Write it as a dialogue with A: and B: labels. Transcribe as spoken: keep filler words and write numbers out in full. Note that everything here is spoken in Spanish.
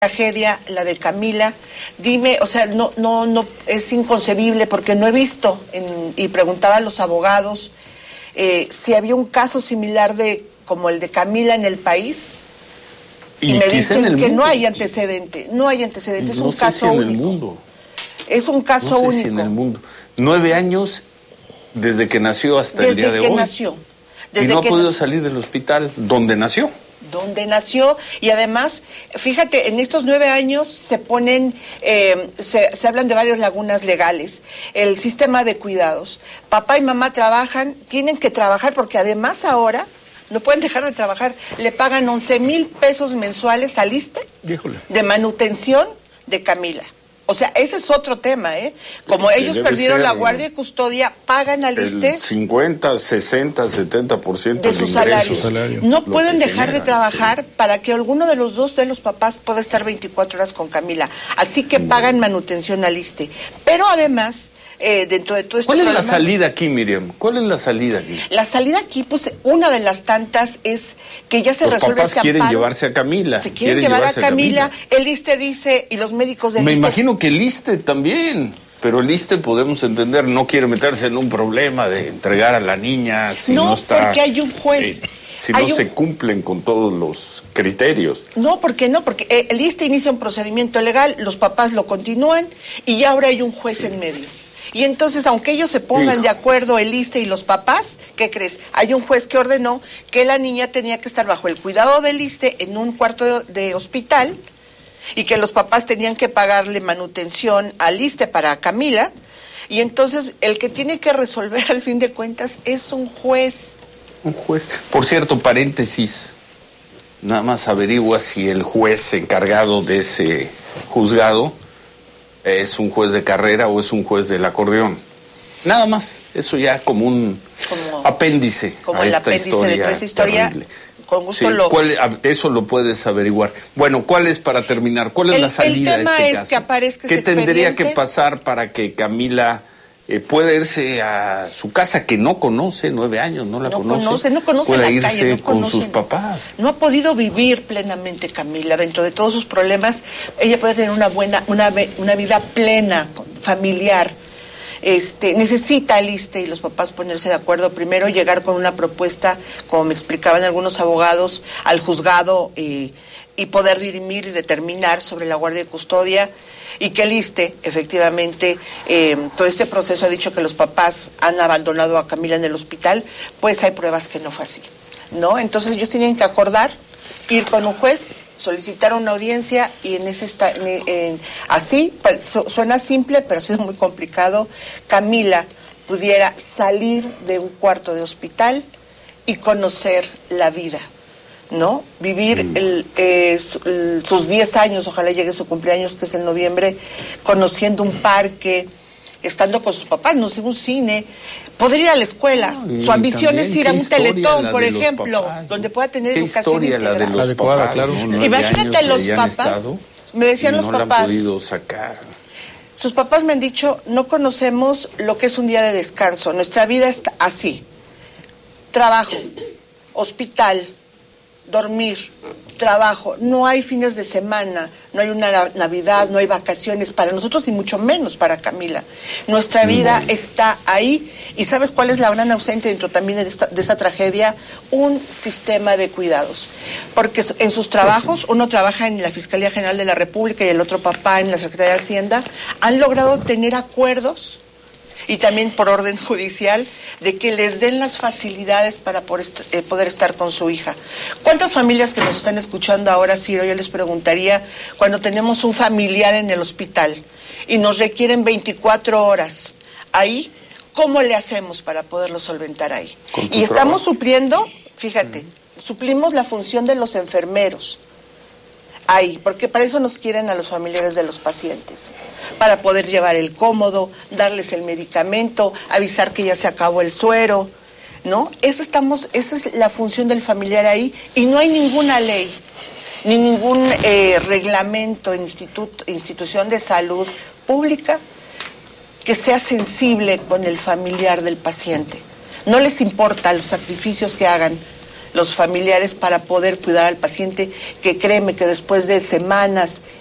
A: tragedia, la de Camila. Dime, o sea, no, no, no, es inconcebible porque no he visto, en, y preguntaba a los abogados eh, si había un caso similar de como el de Camila en el país. Y, y me dicen que mundo. no hay antecedente, no hay antecedente, es
B: no
A: un
B: sé
A: caso
B: si en
A: único.
B: El mundo.
A: Es un caso
B: no sé
A: único.
B: Si en el mundo. Nueve años desde que nació hasta
A: desde
B: el día de
A: que
B: hoy.
A: Nació. Desde
B: y no ha
A: que
B: podido
A: nació.
B: salir del hospital donde nació.
A: Donde nació, y además, fíjate, en estos nueve años se ponen, eh, se, se hablan de varias lagunas legales, el sistema de cuidados. Papá y mamá trabajan, tienen que trabajar porque además ahora no pueden dejar de trabajar, le pagan once mil pesos mensuales al ISSSTE de manutención de Camila. O sea, ese es otro tema, ¿eh? Como que ellos perdieron la guardia y custodia, pagan al ISSSTE
B: el cincuenta, sesenta, setenta por ciento
A: de su salario. salario. No pueden dejar generan, de trabajar sí. para que alguno de los dos de los papás pueda estar veinticuatro horas con Camila. Así que pagan manutención al ISSSTE. Pero además, eh, dentro de todo esto...
B: ¿Cuál es problema, la salida aquí, Miriam? ¿Cuál es la salida aquí?
A: La salida aquí, pues, una de las tantas es que ya se
B: los
A: resuelve
B: este amparo. Los papás quieren llevarse a Camila.
A: Se quieren, quieren llevar a Camila. a Camila. El ISSSTE dice, y los médicos del
B: Me
A: ISSSTE...
B: imagino que el ISSSTE también... Pero el ISSSTE, podemos entender, no quiere meterse en un problema de entregar a la niña si no, no está...
A: No, porque hay un juez.
B: Eh, si no
A: un...
B: se cumplen con todos los criterios.
A: No, porque no, porque el ISSSTE inicia un procedimiento legal, los papás lo continúan y ahora hay un juez en medio. Y entonces, aunque ellos se pongan Hijo. de acuerdo, el ISSSTE y los papás, ¿qué crees? Hay un juez que ordenó que la niña tenía que estar bajo el cuidado del ISSSTE en un cuarto de, de hospital y que los papás tenían que pagarle manutención al ISSSTE para Camila. Y entonces, el que tiene que resolver al fin de cuentas es un juez.
B: Un juez. Por cierto, paréntesis, nada más averigua si el juez encargado de ese juzgado es un juez de carrera o es un juez del acordeón. Nada más, eso ya como un como, apéndice
A: como
B: a
A: el
B: esta
A: apéndice
B: historia
A: de toda esa historia.
B: Terrible.
A: Con gusto
B: sí,
A: lo...
B: ¿cuál, eso lo puedes averiguar. Bueno, ¿cuál es, para terminar, cuál es
A: el,
B: la salida
A: el tema
B: de este
A: es
B: caso?
A: Que aparezca
B: ¿Qué
A: este
B: tendría
A: expediente?
B: que pasar para que Camila eh, pueda irse a su casa que no conoce, nueve años, no la
A: no
B: conoce?
A: conoce no conoce
B: pueda
A: la
B: irse
A: calle, no
B: con
A: conoce,
B: sus papás.
A: No ha podido vivir plenamente Camila, dentro de todos sus problemas, ella puede tener una buena, una, una vida plena, familiar. Este, necesita el ISSSTE y los papás ponerse de acuerdo, primero llegar con una propuesta, como me explicaban algunos abogados, al juzgado eh, y poder dirimir y determinar sobre la guardia y custodia, y que el ISSSTE, efectivamente, eh, todo este proceso ha dicho que los papás han abandonado a Camila en el hospital, pues hay pruebas que no fue así, ¿no? Entonces ellos tienen que acordar, ir con un juez, solicitar una audiencia y en ese está, en, en, así, su, suena simple, pero ha sido muy complicado. Camila pudiera salir de un cuarto de hospital y conocer la vida, ¿no? Vivir mm. el, eh, su, el, sus diez años, ojalá llegue su cumpleaños, que es en noviembre, conociendo un parque, estando con sus papás, no sé, un cine, poder ir a la escuela. No, su ambición es ir a un teletón, por ejemplo, papás, donde pueda tener educación integral.
B: La de los
A: Adecuada,
B: papás,
A: claro.
B: ¿no?
A: Imagínate los papás, me decían los
B: no
A: papás,
B: la han podido sacar.
A: Sus papás me han dicho, no conocemos lo que es un día de descanso, nuestra vida está así, trabajo, hospital, dormir, trabajo, no hay fines de semana, no hay una Navidad, no hay vacaciones para nosotros y mucho menos para Camila. Nuestra vida bueno. está ahí y ¿sabes cuál es la gran ausente dentro también de esta, de esa tragedia? Un sistema de cuidados. Porque en sus trabajos, uno trabaja en la Fiscalía General de la República y el otro papá en la Secretaría de Hacienda, han logrado tener acuerdos y también por orden judicial, de que les den las facilidades para poder, eh, poder estar con su hija. ¿Cuántas familias que nos están escuchando ahora, Ciro, yo les preguntaría, cuando tenemos un familiar en el hospital y nos requieren veinticuatro horas, ahí, ¿cómo le hacemos para poderlo solventar ahí? Y estamos trabajo. supliendo, fíjate, uh-huh. suplimos la función de los enfermeros, ahí, porque para eso nos quieren a los familiares de los pacientes, para poder llevar el cómodo, darles el medicamento, avisar que ya se acabó el suero, ¿no? Esa, estamos, esa es la función del familiar ahí y no hay ninguna ley, ni ningún eh, reglamento, instituto, institución de salud pública que sea sensible con el familiar del paciente. No les importa los sacrificios que hagan los familiares para poder cuidar al paciente, que créeme que después de semanas